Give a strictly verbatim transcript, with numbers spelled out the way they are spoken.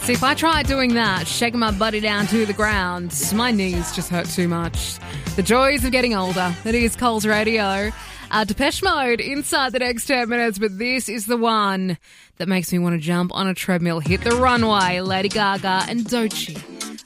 See, if I tried doing that, shaking my body down to the ground, my knees just hurt too much. The joys of getting older. It is Coles Radio. Uh, Depeche Mode inside the next ten minutes, but this is the one that makes me want to jump on a treadmill, hit the runway. Lady Gaga and Doechii.